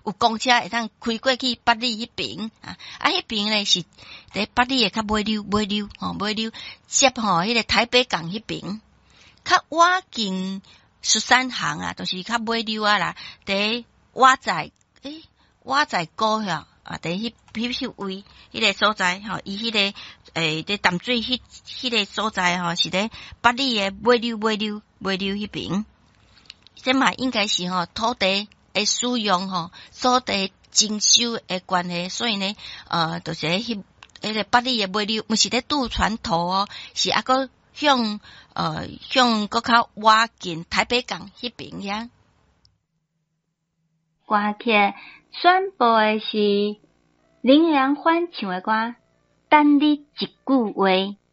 有公车会当开过去八里迄边啊，迄边咧是伫八里诶较尾溜接迄个台北港迄边，较晚近13行啊，就是较尾溜啊啦，伫瓦仔高遐啊，伫迄位迄个所在吼，伊迄个伫淡水迄个所在吼，是伫八里诶尾溜迄边，这嘛应该是土地诶使用土地征收诶关系，所以呢就是迄个八里诶尾溜，毋是咧渡船头是还佫向佫较挖近台北港迄边遐。 歌曲宣布诶是林良欢唱诶歌，等你一句话。